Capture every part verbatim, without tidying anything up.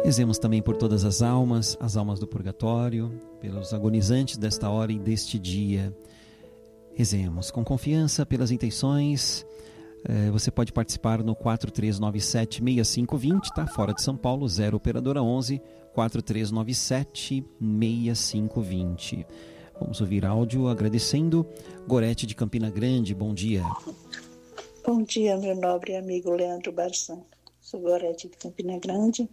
Rezemos também por todas as almas, as almas do purgatório, pelos agonizantes desta hora e deste dia. Rezemos com confiança pelas intenções. É, você pode participar no quatro três nove sete, seis cinco dois zero, tá? Fora de São Paulo, zero operadora onze, quatro três nove sete, seis cinco dois zero. Vamos ouvir áudio agradecendo. Gorete de Campina Grande, bom dia. Bom dia, meu nobre amigo Leandro Barçan. Sou Gorete de Campina Grande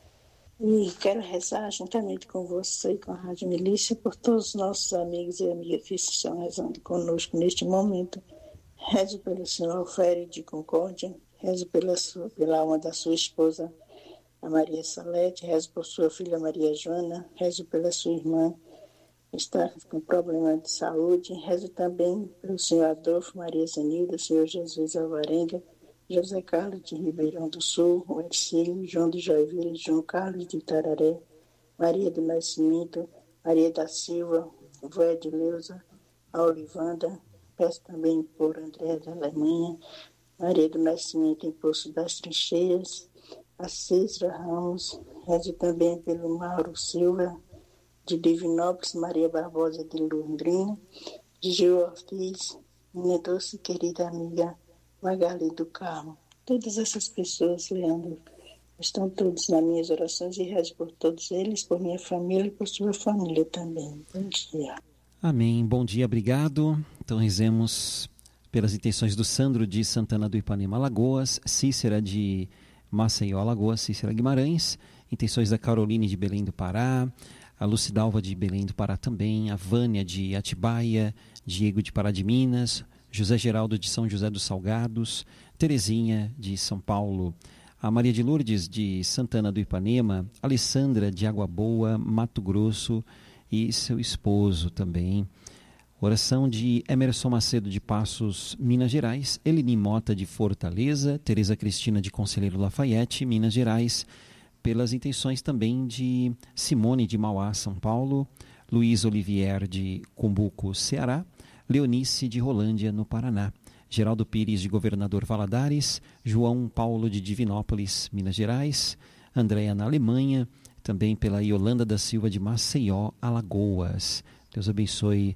e quero rezar juntamente com você e com a Rádio Milícia por todos os nossos amigos e amigas que estão rezando conosco neste momento. Rezo pelo senhor Alférez de Concórdia, rezo pela, sua, pela alma da sua esposa, a Maria Salete, rezo por sua filha Maria Joana, rezo pela sua irmã, que está com problema de saúde, rezo também pelo senhor Adolfo, Maria Zenilda, o senhor Jesus Alvarenga, José Carlos de Ribeirão do Sul, o Ercílio, João de Joinville, João Carlos de Itararé, Maria do Nascimento, Maria da Silva, Vó de Leusa, a Olivanda. Peço também por André da Alemanha, Maria do Nascimento em Poço das Trincheiras, a Cícera Ramos, rezo também pelo Mauro Silva, de Divinópolis, Maria Barbosa de Londrina, de Gil Ortiz, minha doce querida amiga Magali do Carmo. Todas essas pessoas, Leandro, estão todos nas minhas orações e rezo por todos eles, por minha família e por sua família também. Bom dia. Amém. Bom dia, obrigado. Então rezemos pelas intenções do Sandro de Santana do Ipanema, Alagoas, Cícera de Maceió, Alagoas, Cícera Guimarães, intenções da Caroline de Belém do Pará, a Lucidalva de Belém do Pará também, a Vânia de Atibaia, Diego de Pará de Minas, José Geraldo de São José dos Salgados, Terezinha de São Paulo, a Maria de Lourdes de Santana do Ipanema, Alessandra de Água Boa, Mato Grosso e seu esposo também. Oração de Emerson Macedo de Passos, Minas Gerais, Eleni Mota de Fortaleza, Tereza Cristina de Conselheiro Lafayette, Minas Gerais, pelas intenções também de Simone de Mauá, São Paulo, Luiz Olivier de Cumbuco, Ceará, Leonice de Rolândia, no Paraná, Geraldo Pires de Governador Valadares, João Paulo de Divinópolis, Minas Gerais, Andréa na Alemanha, também pela Yolanda da Silva de Maceió, Alagoas. Deus abençoe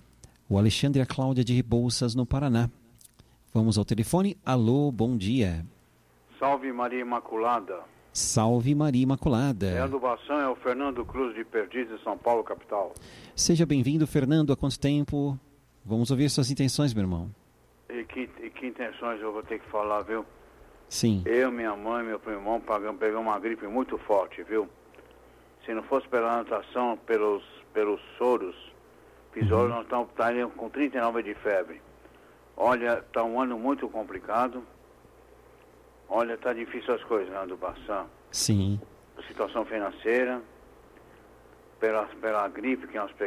o Alexandre e a Cláudia de Rebouças, no Paraná. Vamos ao telefone. Alô, bom dia. Salve Maria Imaculada. Salve Maria Imaculada. Leandro Bassan é o Fernando Cruz de Perdizes, São Paulo, capital. Seja bem-vindo, Fernando. Há quanto tempo? Vamos ouvir suas intenções, meu irmão. E que, e que intenções eu vou ter que falar, viu? Sim. Eu, minha mãe, meu primo irmão pagamos, pegamos uma gripe muito forte, viu? Se não fosse pela natação, pelos, pelos soros, pisórios, uhum. Nós estamos com trinta e nove de febre. Olha, está um ano muito complicado. Olha, está difícil as coisas, né, do Bassan. Sim. A situação financeira, pela, pela gripe que nós pegamos.